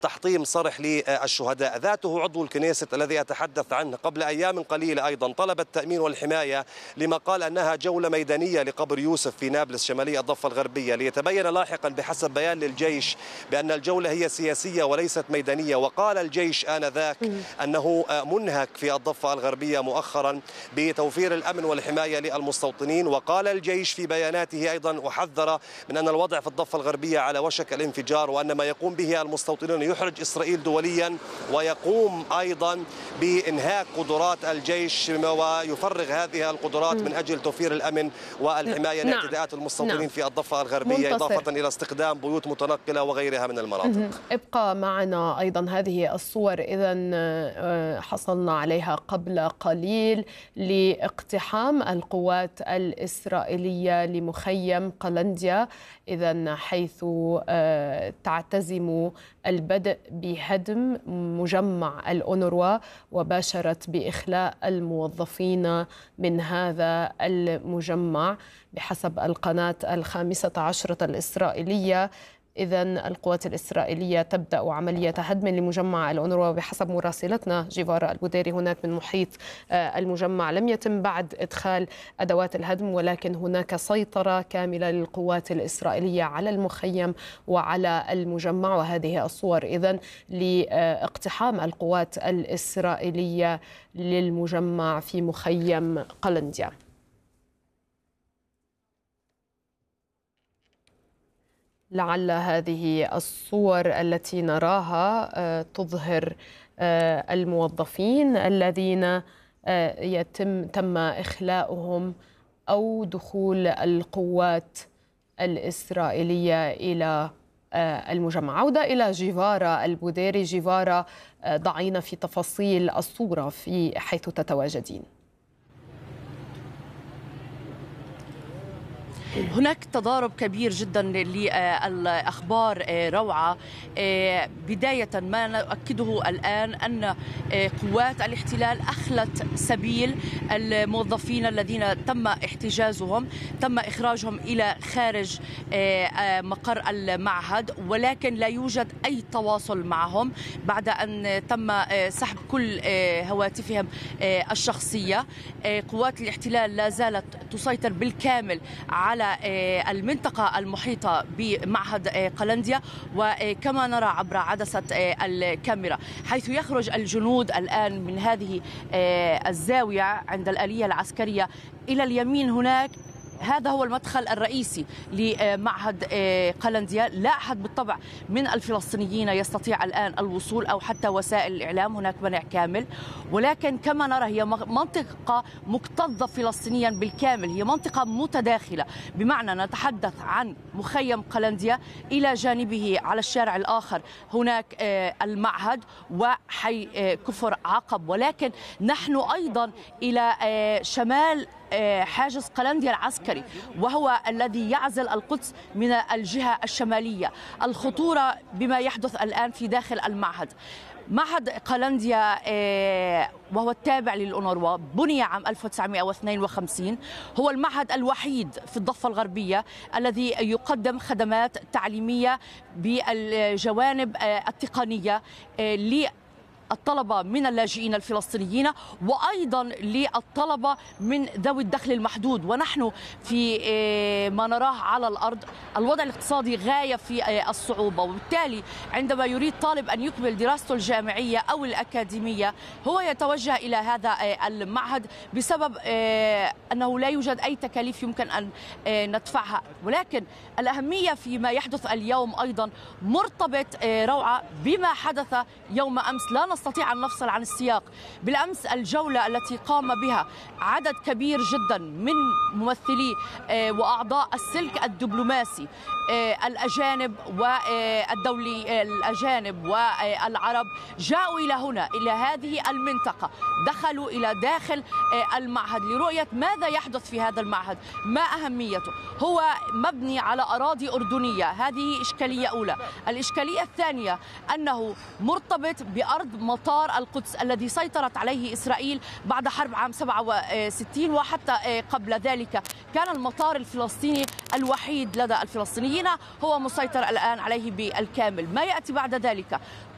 تحطيم صرح للشهداء. ذاته عضو الكنيست الذي أتحدث عنه قبل أيام قليلة أيضا طلب التأمين والحماية لما قال أنها جولة ميدانية لقبر يوسف في نابلس شمالي الضفة الغربية، ليتبين لاحقا بحسب بيان للجيش بأن الجولة هي سياسية وليست ميدانية. وقال الجيش آنذاك أنه منهك في الضفة الغربية مؤخرا بتوفير الأمن والحماية للمستوطنين. وقال الجيش في بياناته أيضا وحذر من أن الوضع في الضفة الغربية على وشك الانفجار، وأن ما يقوم به المستوطنون يحرج إسرائيل دوليا، ويقوم أيضا بإنهاك قدرات الجيش ويفرغ هذه القدرات من أجل توفير الأمن والحماية لاعتداءات المستوطنين في الضفة الغربية، إضافة إلى استخدام بيوت متنقلة وغيرها من المناطق. ابقى معنا أيضا هذه الصور إذن حصلنا عليها قبل قليل لاقتحام القوات الإسرائيلية لمخيم قلنديا، إذن حيث تعتزم البدء بهدم مجمع الأونروا، وباشرت بإخلاء الموظفين من هذا المجمع بحسب القناة 15 الإسرائيلية. إذن القوات الإسرائيلية تبدأ عملية هدم لمجمع الأونروا بحسب مراسلتنا جيفارا البوديري هناك من محيط المجمع. لم يتم بعد إدخال أدوات الهدم، ولكن هناك سيطرة كاملة للقوات الإسرائيلية على المخيم وعلى المجمع. وهذه الصور إذن لاقتحام القوات الإسرائيلية للمجمع في مخيم قلنديا. لعل هذه الصور التي نراها تظهر الموظفين الذين تم إخلاؤهم أو دخول القوات الإسرائيلية إلى المجمع. عودة إلى جيفارا البوديري. جيفارا، ضعينا في تفاصيل الصورة في حيث تتواجدين. هناك تضارب كبير جدا للأخبار روعة. بداية ما نؤكده الآن أن قوات الاحتلال أخلت سبيل الموظفين الذين تم احتجازهم، تم إخراجهم إلى خارج مقر المعهد، ولكن لا يوجد أي تواصل معهم بعد أن تم سحب كل هواتفهم الشخصية. قوات الاحتلال لا زالت تسيطر بالكامل على المنطقة المحيطة بمعهد قلنديا، وكما نرى عبر عدسة الكاميرا حيث يخرج الجنود الآن من هذه الزاوية عند الآلية العسكرية إلى اليمين هناك. هذا هو المدخل الرئيسي لمعهد قلنديا. لا أحد بالطبع من الفلسطينيين يستطيع الآن الوصول أو حتى وسائل الإعلام، هناك منع كامل. ولكن كما نرى هي منطقة مكتظة فلسطينيا بالكامل، هي منطقة متداخلة، بمعنى نتحدث عن مخيم قلنديا، إلى جانبه على الشارع الآخر هناك المعهد وحي كفر عقب، ولكن نحن أيضا إلى شمال حاجز قلنديا العسكري، وهو الذي يعزل القدس من الجهة الشمالية. الخطورة بما يحدث الآن في داخل المعهد. معهد قلنديا وهو التابع للأونروا بني عام 1952، هو المعهد الوحيد في الضفة الغربية الذي يقدم خدمات تعليمية بالجوانب التقنية الطلبة من اللاجئين الفلسطينيين، وأيضا للطلبة من ذوي الدخل المحدود. ونحن في ما نراه على الأرض الوضع الاقتصادي غاية في الصعوبة، وبالتالي عندما يريد طالب أن يكمل دراسته الجامعية أو الأكاديمية هو يتوجه إلى هذا المعهد بسبب أنه لا يوجد أي تكاليف يمكن أن ندفعها. ولكن الأهمية فيما يحدث اليوم أيضا مرتبط روعة بما حدث يوم أمس. لا نستطيع أن نفصل عن السياق. بالأمس الجولة التي قام بها عدد كبير جدا من ممثلي وأعضاء السلك الدبلوماسي الأجانب والدولي الأجانب والعرب جاءوا إلى هنا، إلى هذه المنطقة، دخلوا إلى داخل المعهد لرؤية ماذا يحدث في هذا المعهد، ما أهميته. هو مبني على أراضي أردنية، هذه إشكالية أولى. الإشكالية الثانية أنه مرتبط بأرض مطار القدس الذي سيطرت عليه إسرائيل بعد حرب عام 67، وحتى قبل ذلك كان المطار الفلسطيني الوحيد لدى الفلسطينيين هو مسيطر الآن عليه بالكامل. ما يأتي بعد ذلك